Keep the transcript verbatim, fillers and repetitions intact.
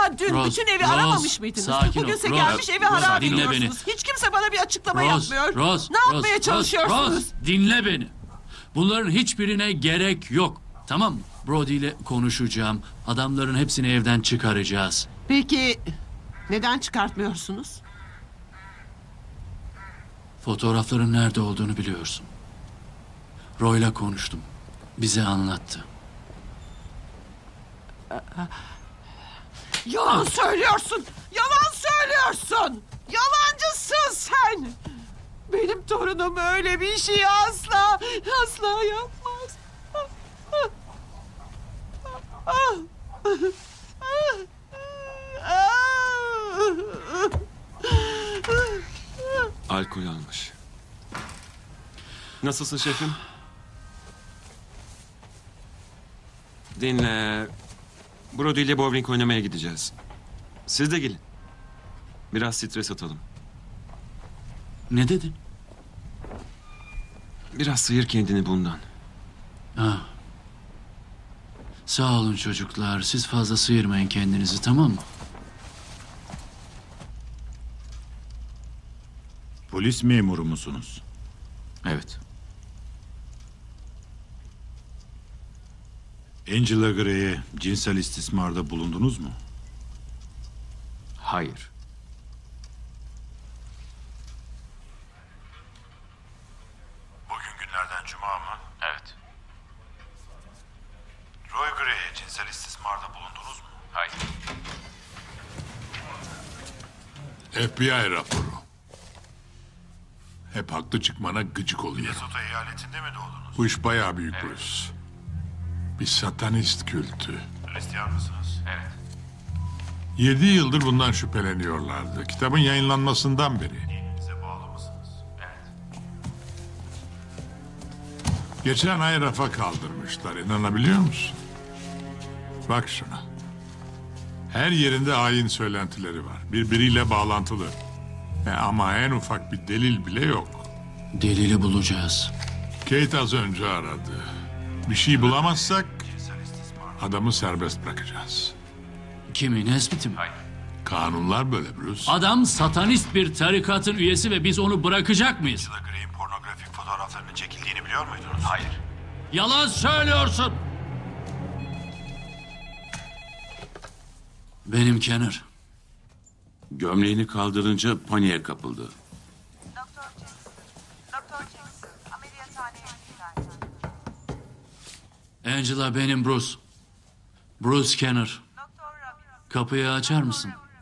Daha dün Rose, bütün evi Rose, aramamış mıydınız? sakin ol, Bugünse Rose, gelmiş evi Rose, harap dinle ediyorsunuz. beni. Hiç kimse bana bir açıklama Rose, yapmıyor. Rose, ne Rose, yapmaya Rose, çalışıyorsunuz? Rose, dinle beni. Bunların hiçbirine gerek yok. Tamam mı? Brody ile konuşacağım. Adamların hepsini evden çıkaracağız. Peki neden çıkartmıyorsunuz? Fotoğrafların nerede olduğunu biliyorsun. Roy'la konuştum. Bize anlattı. Yalan söylüyorsun! Yalan söylüyorsun! Yalancısın sen! Benim torunum öyle bir şey asla, asla yapmaz. Alkol almış. Nasılsın şefim? Dinle. Brody ile bowling oynamaya gideceğiz. Siz de gelin. Biraz stres atalım. Ne dedin? Biraz sıyır kendini bundan. Ha. Sağ olun çocuklar. Siz fazla sıyırmayın kendinizi, tamam mı? Polis memuru musunuz? Evet. Angela Gray'e cinsel istismarda bulundunuz mu? Hayır. Bugün günlerden cuma mı? Evet. Roy Gray'e cinsel istismarda bulundunuz mu? Hayır. F B I raporu. Hep haklı çıkmana gıcık oluyor. Minnesota eyaletinde mi doğdunuz? Bu iş bayağı büyük Bruce. Bir satanist kültü. Hristiyan mısınız? Evet. Yedi yıldır bundan şüpheleniyorlardı. Kitabın yayınlanmasından beri. Dininize bağlı mısınız? Geçen ay rafa kaldırmışlar. İnanabiliyor musun? Bak şuna. Her yerinde hain söylentileri var. Birbiriyle bağlantılı. E ama en ufak bir delil bile yok. Delili bulacağız. Kate az önce aradı. Bir şey bulamazsak adamı serbest bırakacağız. Kimi, Nesbit'i mi? Kanunlar böyle Bruce. Adam satanist bir tarikatın üyesi ve biz onu bırakacak mıyız? Angela Gray'in pornografik fotoğraflarının çekildiğini biliyor muydunuz? Hayır. Yalan söylüyorsun! Benim Kenner. Gömleğini kaldırınca paniğe kapıldı. Doktor Jackson. Doktor Jackson. Ameliyathaneye lütfen. Angela, benim Bruce. Bruce Kenner. Doktor Robbins. Kapıyı açar mısın?